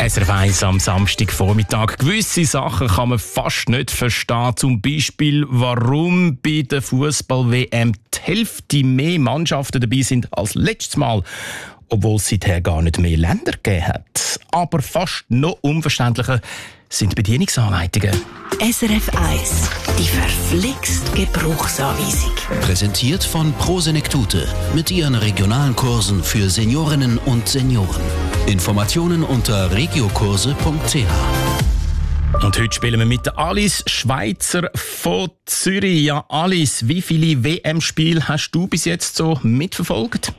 SRF 1 am Samstagvormittag. Gewisse Sachen kann man fast nicht verstehen. Zum Beispiel, warum bei der Fußball-WM die Hälfte mehr Mannschaften dabei sind als letztes Mal, obwohl es seither gar nicht mehr Länder gegeben hat. Aber fast noch unverständlicher sind Bedienungsanleitungen. SRF 1, die verflixt Gebrauchsanweisung. Präsentiert von Prosenektute mit ihren regionalen Kursen für Seniorinnen und Senioren. Informationen unter regiokurse.ch. Und heute spielen wir mit der Alice Schweizer von Zürich. Ja, Alice, wie viele WM-Spiele hast du bis jetzt so mitverfolgt?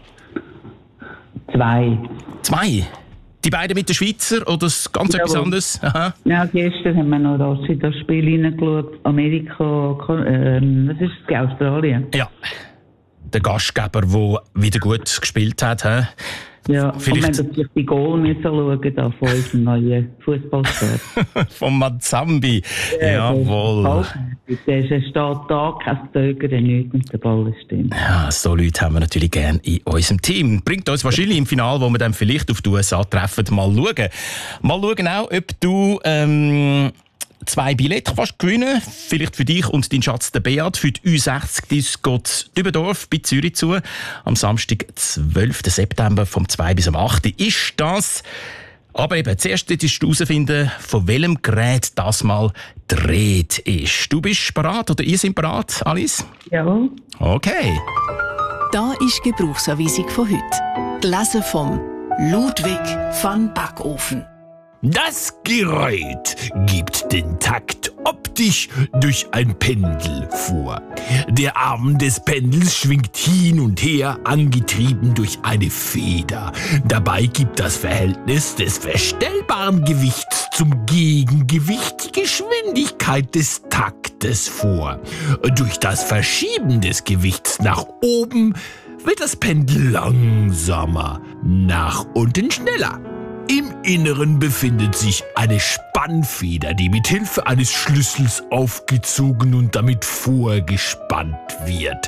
2. 2? Die beiden mit der Schweizer oder ganz etwas anderes? Aha. Ja, gestern haben wir noch in das Spiel reingeschaut. Amerika, was ist das? Australien? Ja, der Gastgeber, der wieder gut gespielt hat. He? Ja, vielleicht... und wenn wir die Goal nicht schauen, da von unserem neuen Fußballstar. Vom Mazambi. Jawohl. Der steht da, kein Zögern, nichts und der Ball ist drin. Ja, so Leute haben wir natürlich gerne in unserem Team. Bringt uns wahrscheinlich im Finale, wo wir dann vielleicht auf die USA treffen, mal schauen. Mal schauen auch, ob du 2 Billette kannst gewinnen. Vielleicht für dich und deinen Schatz, der Beat. Für die U60 dies geht Dübendorf bei Zürich zu. Am Samstag, 12. September, vom 2 bis am 8. ist das. Aber eben, zuerst ist herausfinden, von welchem Gerät das mal die Rede ist. Du bist bereit oder ihr seid bereit, Alice? Jawohl. Okay. Da ist die Gebrauchsanweisung von heute. Gelesen vom Ludwig van Backofen. Das Gerät gibt den Takt optisch durch ein Pendel vor. Der Arm des Pendels schwingt hin und her, angetrieben durch eine Feder. Dabei gibt das Verhältnis des verstellbaren Gewichts zum Gegengewicht die Geschwindigkeit des Taktes vor. Durch das Verschieben des Gewichts nach oben wird das Pendel langsamer, nach unten schneller. Im Inneren befindet sich eine Spannfeder, die mit Hilfe eines Schlüssels aufgezogen und damit vorgespannt wird.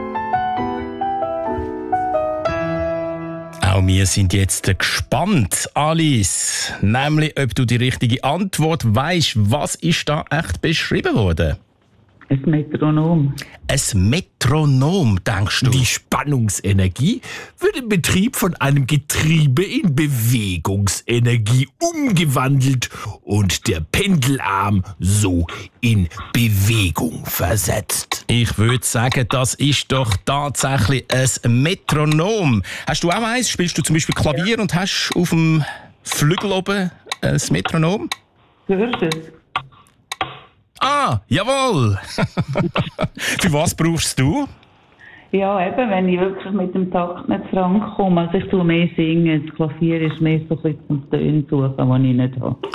Auch wir sind jetzt gespannt, Alice. Nämlich, ob du die richtige Antwort weisst. Was ist da echt beschrieben worden? Ein Metronom. Ein Metronom, denkst du? Die Spannungsenergie wird im Betrieb von einem Getriebe in Bewegungsenergie umgewandelt und der Pendelarm so in Bewegung versetzt. Ich würde sagen, das ist doch tatsächlich ein Metronom. Hast du auch eins? Spielst du zum Beispiel Klavier und hast auf dem Flügel oben ein Metronom? Hörst du es? Ah, jawohl! Für was brauchst du? Ja, eben, wenn ich wirklich mit dem Takt nicht vorankomme. Also ich tue mehr singen, das Klavier ist mehr so ein bisschen zum Tönen suchen, die ich nicht habe.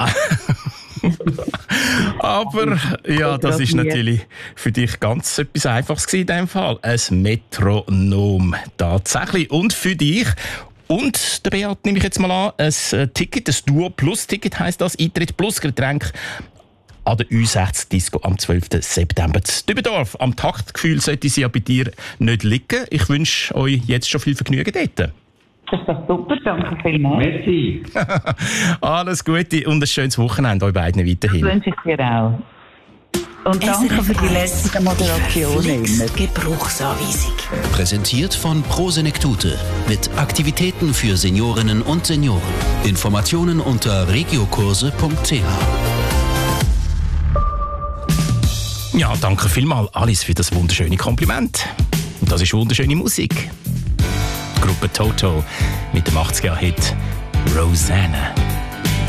Aber ja, das ist natürlich für dich ganz etwas Einfaches gewesen in diesem Fall. Ein Metronom tatsächlich. Und für dich und der Beat nehme ich jetzt mal an, ein Ticket, ein Duo-Plus-Ticket heisst das, Eintritt plus Getränk an der U60-Disco am 12. September zu Dübendorf. Am Taktgefühl sollte sie ja bei dir nicht liegen. Ich wünsche euch jetzt schon viel Vergnügen dort. Das ist doch super, danke vielmals. Merci. Alles Gute und ein schönes Wochenende euch beiden weiterhin. Das wünsche ich dir auch. Und danke für die letzte Moderation. Die Gebrauchsanweisung. Präsentiert von Prosenektute mit Aktivitäten für Seniorinnen und Senioren. Informationen unter regiokurse.ch. Ja, danke vielmals, Alice, für das wunderschöne Kompliment. Und das ist wunderschöne Musik. Die Gruppe Toto mit dem 80er-Hit Rosanna.